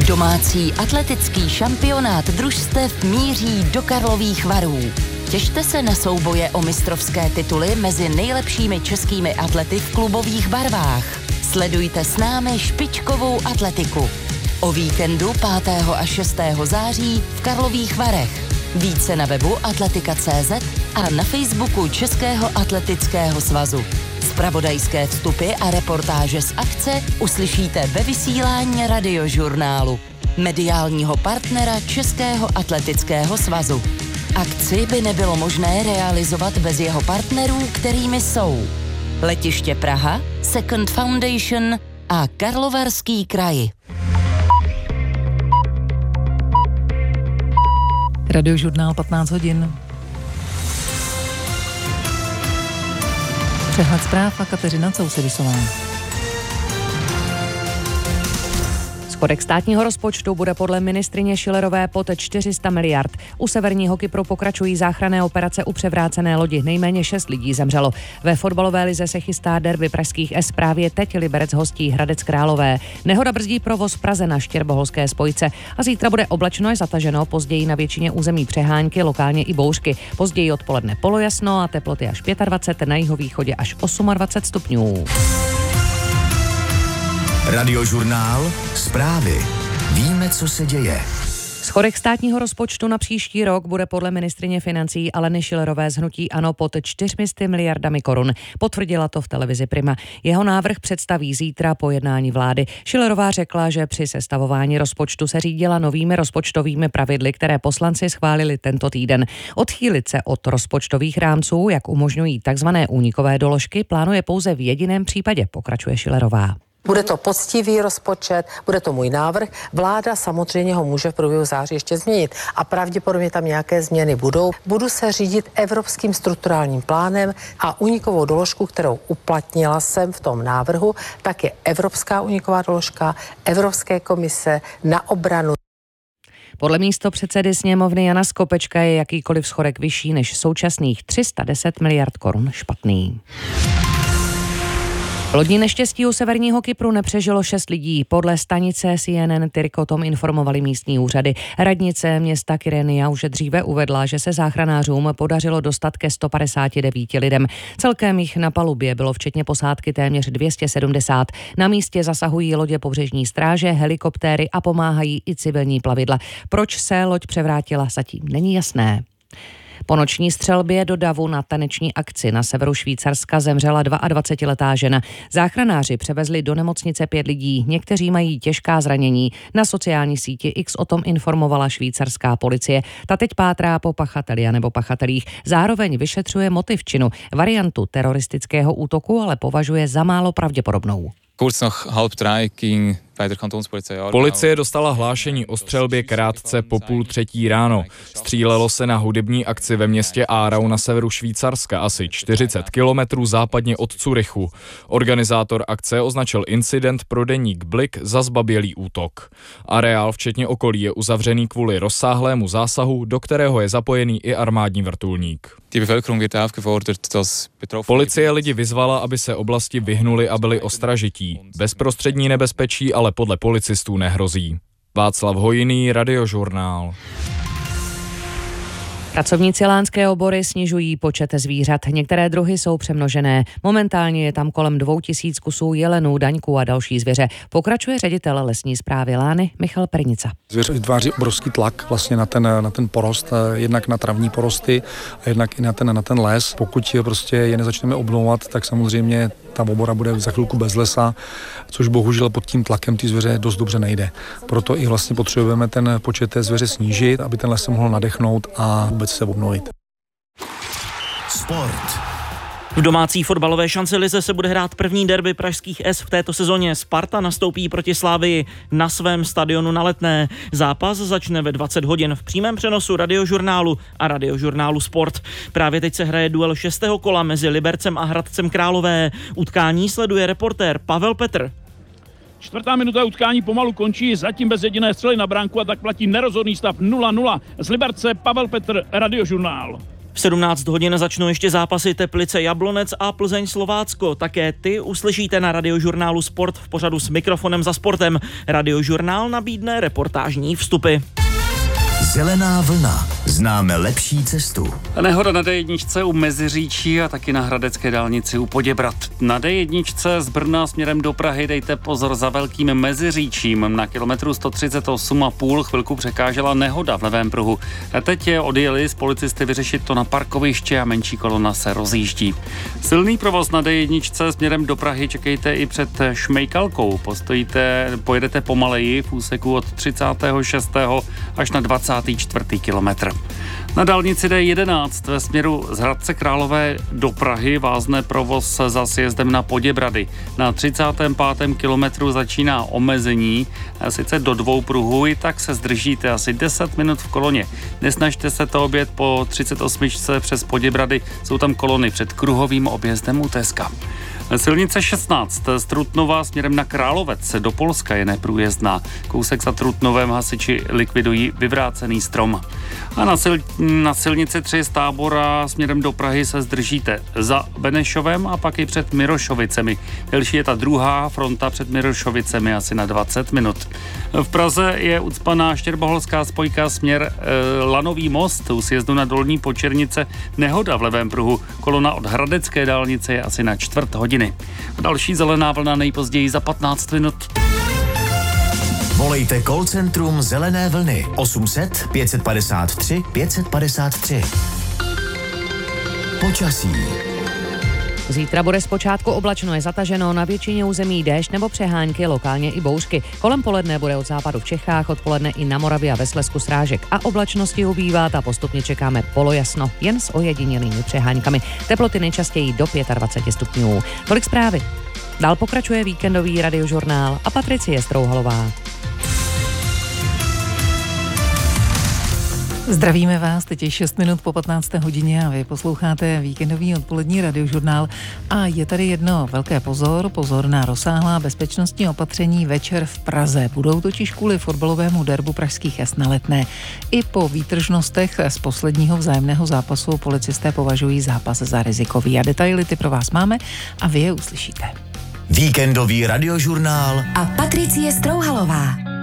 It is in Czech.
Domácí atletický šampionát družstev míří do Karlových Varů. Těšte se na souboje o mistrovské tituly mezi nejlepšími českými atlety v klubových barvách. Sledujte s námi špičkovou atletiku. O víkendu 5. a 6. září v Karlových Varech. Více na webu atletika.cz a na Facebooku Českého atletického svazu. Zpravodajské vstupy a reportáže z akce uslyšíte ve vysílání Radiožurnálu, mediálního partnera Českého atletického svazu. Akci by nebylo možné realizovat bez jeho partnerů, kterými jsou Letiště Praha, Second Foundation a Karlovarský kraj. Radiožurnál 15 hodin. Přehled zpráv a Kateřina Cousedisová. Schodek státního rozpočtu bude podle ministryně Schillerové pod 400 miliard. U severního Kypru pokračují záchranné operace u převrácené lodi. Nejméně 6 lidí zemřelo. Ve fotbalové lize se chystá derby pražských S. Právě teď Liberec hostí Hradec Králové. Nehoda brzdí provoz v Praze na Štěrboholské spojce. A zítra bude oblačno až zataženo, později na většině území přehánky, lokálně i bouřky. Později odpoledne polojasno a teploty až 25, na jihovýchodě až 28 stupňů. Radiožurnál, zprávy. Víme, co se děje. Schodek státního rozpočtu na příští rok bude podle ministryně financí Aleny Schillerové z hnutí ANO pod 400 miliardami korun. Potvrdila to v televizi Prima. Jeho návrh představí zítra po jednání vlády. Schillerová řekla, že při sestavování rozpočtu se řídila novými rozpočtovými pravidly, které poslanci schválili tento týden. Odchýlit se od rozpočtových rámců, jak umožňují takzvané únikové doložky, plánuje pouze v jediném případě, pokračuje Schillerová. Bude to poctivý rozpočet, bude to můj návrh. Vláda samozřejmě ho může v průběhu září ještě změnit a pravděpodobně tam nějaké změny budou. Budu se řídit evropským strukturálním plánem a únikovou doložku, kterou uplatnila jsem v tom návrhu, tak je evropská úniková doložka Evropské komise na obranu. Podle místopředsedy sněmovny Jana Skopečka je jakýkoliv schodek vyšší než současných 310 miliard korun špatný. Lodní neštěstí u severního Kypru nepřežilo 6 lidí. Podle stanice CNN Tyrk o tom informovali místní úřady. Radnice města Kyrenia už dříve uvedla, že se záchranářům podařilo dostat ke 159 lidem. Celkem jich na palubě bylo včetně posádky téměř 270. Na místě zasahují lodě pobřežní stráže, helikoptéry a pomáhají i civilní plavidla. Proč se loď převrátila, zatím není jasné. Po noční střelbě do davu na taneční akci na severu Švýcarska zemřela 22letá žena. Záchranáři převezli do nemocnice 5 lidí, někteří mají těžká zranění. Na sociální síti X o tom informovala švýcarská policie. Ta teď pátrá po pachateli nebo pachatelích. Zároveň vyšetřuje motiv činu. Variantu teroristického útoku ale považuje za málo pravděpodobnou. Policie dostala hlášení o střelbě krátce po 2:30 ráno. Střílelo se na hudební akci ve městě Aarau na severu Švýcarska, asi 40 kilometrů západně od Curychu. Organizátor akce označil incident pro deník Blick za zbabělý útok. Areál včetně okolí je uzavřený kvůli rozsáhlému zásahu, do kterého je zapojený i armádní vrtulník. Policie lidi vyzvala, aby se oblasti vyhnuli a byli ostražití. Bezprostřední nebezpečí ale podle policistů nehrozí. Václav Hojný, Radiožurnál. Pracovníci lánské obory snižují počet zvířat. Některé druhy jsou přemnožené. Momentálně je tam kolem 2000 kusů jelenů, daňků a další zvěře. Pokračuje ředitel lesní správy Lány Michal Pernica. Zvěř vytváří obrovský tlak vlastně na ten porost, jednak na travní porosty a jednak i na ten les. Pokud prostě je nezačneme obnovovat, tak samozřejmě ta obora bude za chvilku bez lesa, což bohužel pod tím tlakem ty zvěře dost dobře nejde. Proto i vlastně potřebujeme ten počet té zvěře snížit, aby ten les se mohl nadechnout a vůbec se obnovit. Sport. V domácí fotbalové šancelize se bude hrát první derby pražských S v této sezóně. Sparta nastoupí proti Slavii na svém stadionu na Letné. Zápas začne ve 20 hodin v přímém přenosu Radiožurnálu a Radiožurnálu Sport. Právě teď se hraje duel 6. kola mezi Libercem a Hradcem Králové. Utkání sleduje reportér Pavel Petr. 4. minuta utkání pomalu končí, zatím bez jediné střely na bránku a tak platí nerozhodný stav 0-0. Z Liberce Pavel Petr, Radiožurnál. V 17 hodin začnou ještě zápasy Teplice Jablonec a Plzeň Slovácko. Také ty uslyšíte na Radiožurnálu Sport v pořadu S mikrofonem za sportem. Radiožurnál nabídne reportážní vstupy. Zelená vlna. Známe lepší cestu. Nehoda na D1 u Meziříčí a taky na hradecké dálnici u Poděbrad. Na D1 z Brna směrem do Prahy dejte pozor za Velkým Meziříčím. Na kilometru 138,5 chvilku překážela nehoda v levém pruhu. A teď odjeli s policisty vyřešit to na parkoviště a menší kolona se rozjíždí. Silný provoz na D1 směrem do Prahy čekejte i před Šmejkalkou. Pojedete pomaleji v úseku od 36. až na 24. kilometr. Na dálnici D11 ve směru z Hradce Králové do Prahy vázne provoz za sjezdem na Poděbrady. Na 35. kilometru začíná omezení, sice do 2 pruhů, i tak se zdržíte asi 10 minut v koloně. Nesnažte se to objet po 38. přes Poděbrady, jsou tam kolony před kruhovým objezdem u Teska. Silnice 16 z Trutnova směrem na Královec do Polska je neprůjezdná. Kousek za Trutnovem hasiči likvidují vyvrácený strom. A na silnici 3 z Tábora směrem do Prahy se zdržíte za Benešovem a pak i před Mirošovicemi. Delší je ta druhá fronta před Mirošovicemi asi na 20 minut. V Praze je ucpaná štěrboholská spojka směr Lanový most u sjezdu na Dolní Počernice. Nehoda v levém pruhu. Kolona od hradecké dálnice je asi na 4 hodiny. Další zelená vlna nejpozději za 15 minut. Volejte call centrum Zelené vlny 800 553 553. Počasí. Zítra bude zpočátku oblačno, je zataženo, na většině území déšť nebo přehánky, lokálně i bouřky. Kolem poledne bude od západu v Čechách, odpoledne i na Moravě a ve Slezsku srážek a oblačnosti ubývá a postupně čekáme polojasno, jen s ojedinělými přeháňkami. Teploty nejčastěji do 25 stupňů. Tolik zprávy. Dál pokračuje víkendový Radiožurnál a Patricie Strouhalová. Zdravíme vás, teď je 6 minut po 15. hodině a vy posloucháte víkendový odpolední Radiožurnál a je tady jedno velké pozor na rozsáhlá bezpečnostní opatření večer v Praze. Budou totiž kvůli fotbalovému derbu pražských S na Letné. I po výtržnostech z posledního vzájemného zápasu policisté považují zápas za rizikový a detaily ty pro vás máme a vy je uslyšíte. Víkendový Radiožurnál a Patricie Strouhalová.